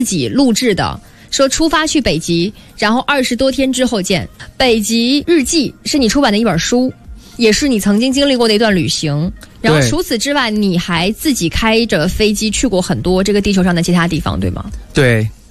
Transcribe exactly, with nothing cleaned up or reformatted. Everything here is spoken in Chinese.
自己录制的，说出发去北极，然后二十多天之后见。北极日记是你出版的一本书，也是你曾经经历过的一段旅行。然后除此之外，你还自己开着飞机去过很多这个地球上的其他地方，对吗？ 对。